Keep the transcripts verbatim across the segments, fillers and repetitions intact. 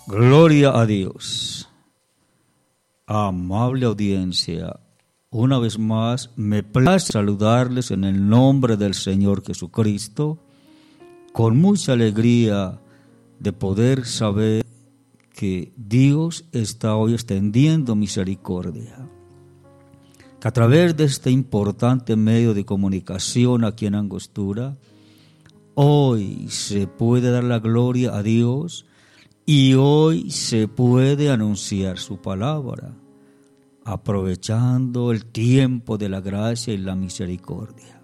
Gloria a Dios. Amable audiencia, una vez más me place saludarles en el nombre del Señor Jesucristo, con mucha alegría de poder saber que Dios está hoy extendiendo misericordia, que a través de este importante medio de comunicación aquí en Angostura, hoy se puede dar la gloria a Dios y hoy se puede anunciar su palabra, aprovechando el tiempo de la gracia y la misericordia.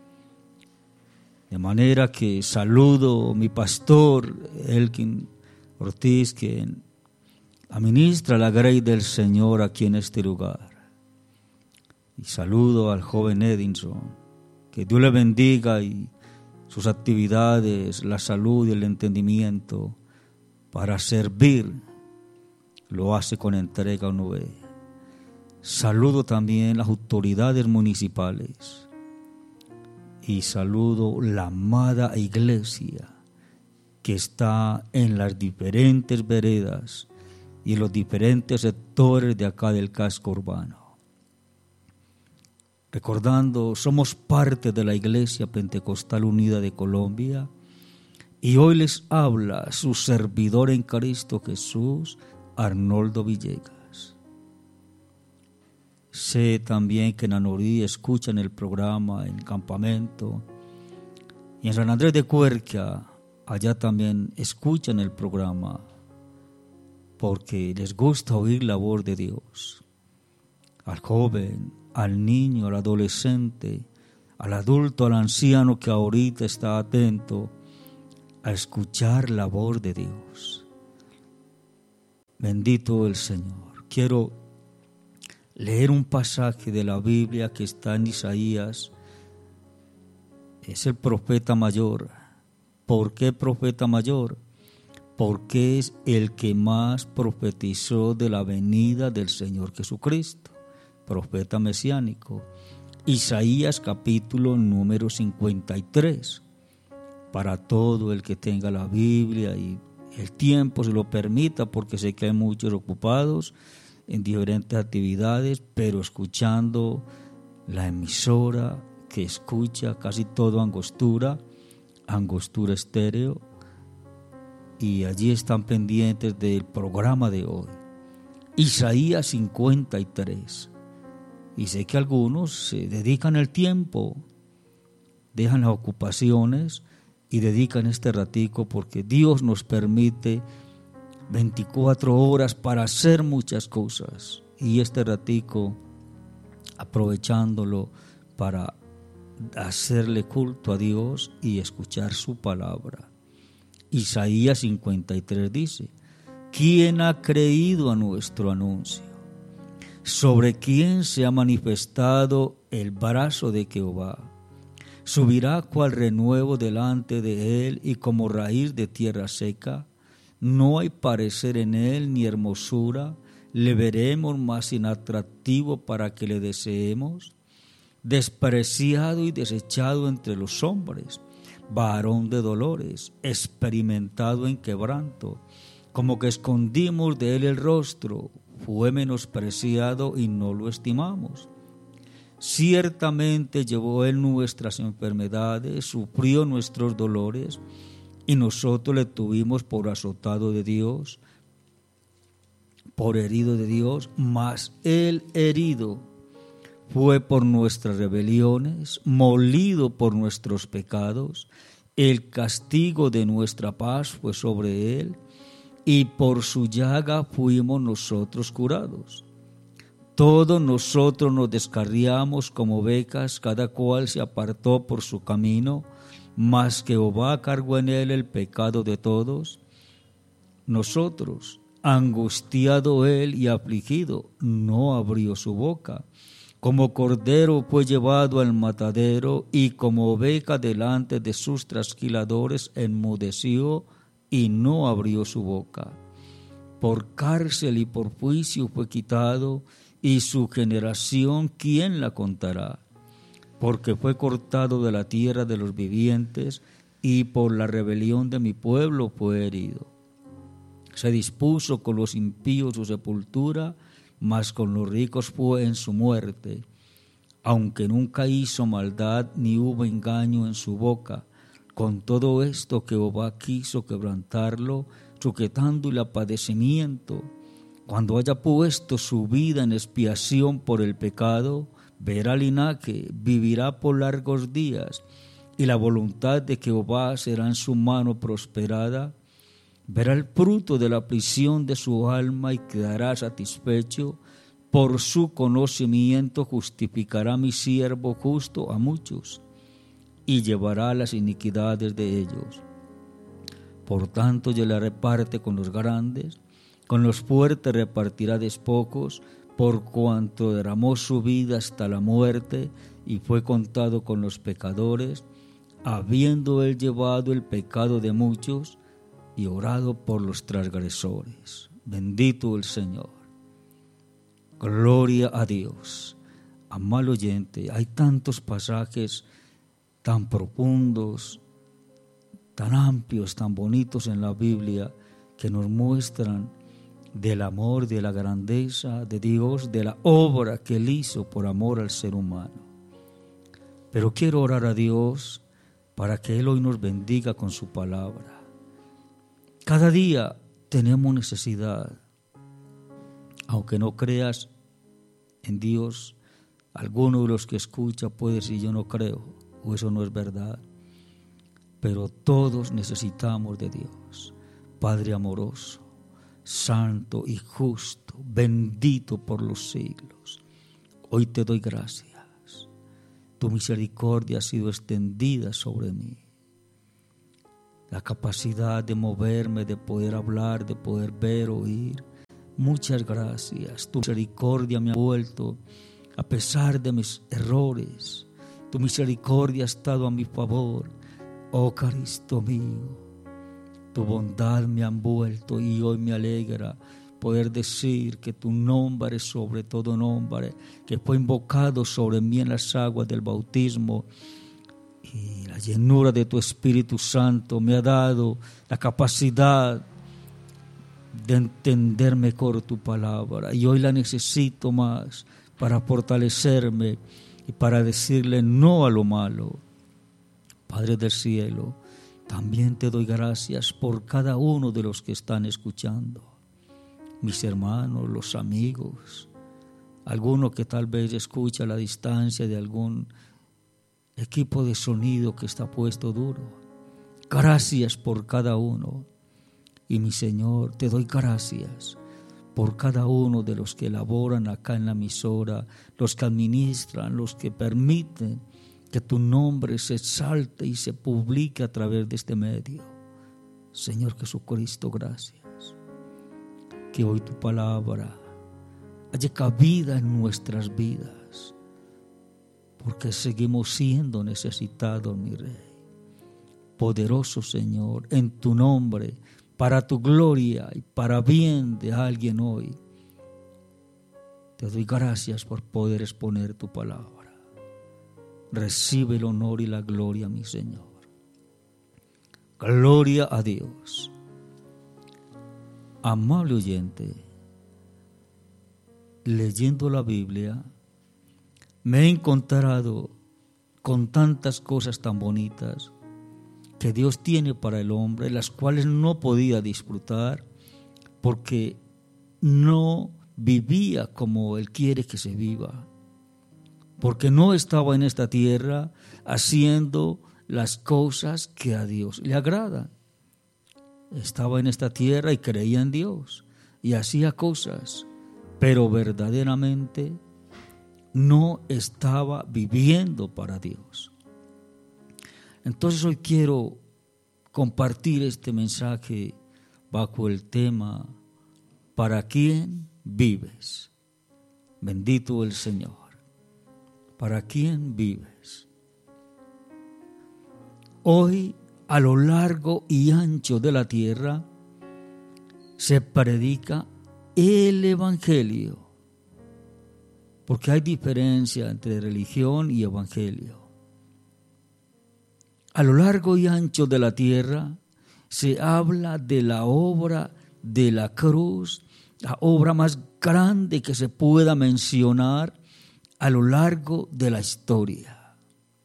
De manera que saludo a mi pastor, Elkin Ortiz, quien administra la grey del Señor aquí en este lugar. Y saludo al joven Edinson, que Dios le bendiga y sus actividades, la salud y el entendimiento para servir, lo hace con entrega uno ve. Saludo también las autoridades municipales y saludo la amada iglesia que está en las diferentes veredas y en los diferentes sectores de acá del casco urbano. Recordando, somos parte de la Iglesia Pentecostal Unida de Colombia y hoy les habla su servidor en Cristo Jesús, Arnoldo Villegas. Sé también que en Anorí escuchan el programa en Campamento y en San Andrés de Cuerca, allá también escuchan el programa porque les gusta oír la voz de Dios. Al joven, al niño, al adolescente, al adulto, al anciano que ahorita está atento a escuchar la voz de Dios. Bendito el Señor. Quiero leer un pasaje de la Biblia que está en Isaías. Es el profeta mayor. ¿Por qué profeta mayor? Porque es el que más profetizó de la venida del Señor Jesucristo. Profeta mesiánico. Isaías capítulo número cincuenta y tres. Para todo el que tenga la Biblia y el tiempo se lo permita, porque sé que hay muchos ocupados en diferentes actividades, pero escuchando la emisora que escucha casi todo Angostura, Angostura Estéreo, y allí están pendientes del programa de hoy. Isaías cincuenta y tres. Y sé que algunos se dedican el tiempo, dejan las ocupaciones y dedican este ratico porque Dios nos permite veinticuatro horas para hacer muchas cosas. Y este ratico, aprovechándolo para hacerle culto a Dios y escuchar su palabra. Isaías cincuenta y tres dice: ¿quién ha creído a nuestro anuncio? ¿Sobre quién se ha manifestado el brazo de Jehová? Subirá cual renuevo delante de él y como raíz de tierra seca. No hay parecer en él ni hermosura. Le veremos más inatractivo para que le deseemos. Despreciado y desechado entre los hombres, varón de dolores, experimentado en quebranto. Como que escondimos de él el rostro, fue menospreciado y no lo estimamos. Ciertamente llevó él nuestras enfermedades, sufrió nuestros dolores, y nosotros le tuvimos por azotado de Dios, por herido de Dios, mas él herido fue por nuestras rebeliones, molido por nuestros pecados. El castigo de nuestra paz fue sobre él, y por su llaga fuimos nosotros curados. Todos nosotros nos descarriamos como ovejas, cada cual se apartó por su camino, mas Jehová cargó en él el pecado de todos. Nosotros, angustiado él y afligido, no abrió su boca. Como cordero fue llevado al matadero, y como oveja delante de sus trasquiladores enmudeció y no abrió su boca. Por cárcel y por juicio fue quitado, y su generación, ¿quién la contará? Porque fue cortado de la tierra de los vivientes, y por la rebelión de mi pueblo fue herido. Se dispuso con los impíos su sepultura, mas con los ricos fue en su muerte. Aunque nunca hizo maldad, ni hubo engaño en su boca. Con todo esto Jehová quiso quebrantarlo, sujetándole a padecimiento. Cuando haya puesto su vida en expiación por el pecado, verá linaje, vivirá por largos días, y la voluntad de Jehová será en su mano prosperada. Verá el fruto de la aflicción de su alma y quedará satisfecho. Por su conocimiento justificará mi siervo justo a muchos, y llevará las iniquidades de ellos. Por tanto, yo la reparte con los grandes, con los fuertes repartirá despojos, por cuanto derramó su vida hasta la muerte y fue contado con los pecadores, habiendo él llevado el pecado de muchos y orado por los transgresores. Bendito el Señor. Gloria a Dios. Amado oyente, hay tantos pasajes tan profundos, tan amplios, tan bonitos en la Biblia que nos muestran del amor, de la grandeza de Dios, de la obra que Él hizo por amor al ser humano. Pero quiero orar a Dios para que Él hoy nos bendiga con su palabra. Cada día tenemos necesidad. Aunque no creas en Dios, alguno de los que escucha puede decir yo no creo, o eso no es verdad. Pero todos necesitamos de Dios, Padre amoroso, santo y justo, bendito por los siglos. Hoy te doy gracias. Tu misericordia ha sido extendida sobre mí. La capacidad de moverme, de poder hablar, de poder ver, oír. Muchas gracias. Tu misericordia me ha vuelto a pesar de mis errores. Tu misericordia ha estado a mi favor. Oh Cristo mío, tu bondad me ha envuelto y hoy me alegra poder decir que tu nombre es sobre todo nombre, que fue invocado sobre mí en las aguas del bautismo. Y la llenura de tu Espíritu Santo me ha dado la capacidad de entender mejor tu palabra. Y hoy la necesito más para fortalecerme y para decirle no a lo malo. Padre del cielo, también te doy gracias por cada uno de los que están escuchando. Mis hermanos, los amigos, alguno que tal vez escucha a la distancia de algún equipo de sonido que está puesto duro. Gracias por cada uno. Y mi Señor, te doy gracias por cada uno de los que laboran acá en la emisora, los que administran, los que permiten que tu nombre se exalte y se publique a través de este medio. Señor Jesucristo, gracias. Que hoy tu palabra haya cabida en nuestras vidas, porque seguimos siendo necesitados, mi Rey. Poderoso Señor, en tu nombre, para tu gloria y para bien de alguien hoy, te doy gracias por poder exponer tu palabra. Recibe el honor y la gloria, mi Señor. Gloria a Dios. Amable oyente, leyendo la Biblia, me he encontrado con tantas cosas tan bonitas que Dios tiene para el hombre, las cuales no podía disfrutar porque no vivía como Él quiere que se viva, porque no estaba en esta tierra haciendo las cosas que a Dios le agradan. Estaba en esta tierra y creía en Dios y hacía cosas, pero verdaderamente no estaba viviendo para Dios. Entonces hoy quiero compartir este mensaje bajo el tema ¿para quién vives? Bendito el Señor. ¿Para quién vives? Hoy, a lo largo y ancho de la tierra, se predica el Evangelio, porque hay diferencia entre religión y evangelio. A lo largo y ancho de la tierra se habla de la obra de la cruz, la obra más grande que se pueda mencionar a lo largo de la historia.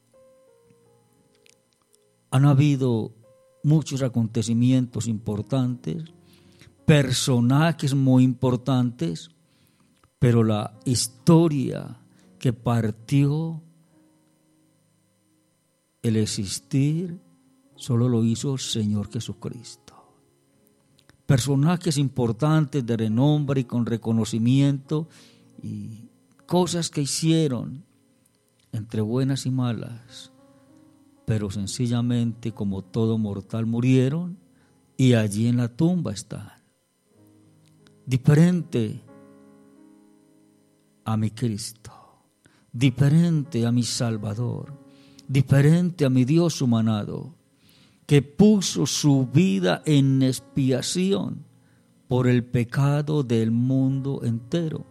Han habido muchos acontecimientos importantes, personajes muy importantes, pero la historia que partió el existir solo lo hizo el Señor Jesucristo. Personajes importantes de renombre y con reconocimiento y cosas que hicieron entre buenas y malas, pero sencillamente como todo mortal murieron y allí en la tumba están. Diferente a mi Cristo, diferente a mi Salvador, diferente a mi Dios humanado, que puso su vida en expiación por el pecado del mundo entero.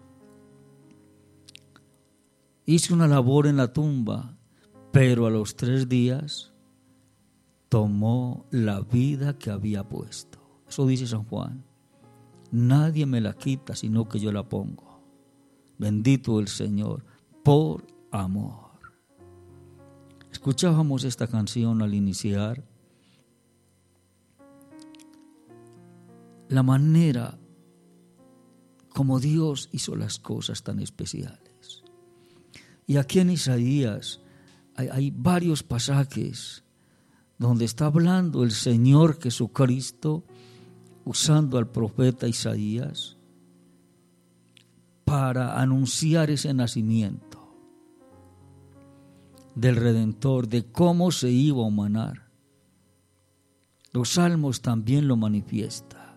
Hizo una labor en la tumba, pero a los tres días tomó la vida que había puesto. Eso dice San Juan. Nadie me la quita, sino que yo la pongo. Bendito el Señor, por amor. Escuchábamos esta canción al iniciar. La manera como Dios hizo las cosas tan especiales. Y aquí en Isaías hay, hay varios pasajes donde está hablando el Señor Jesucristo usando al profeta Isaías para anunciar ese nacimiento del Redentor, de cómo se iba a humanar. Los salmos también lo manifiestan.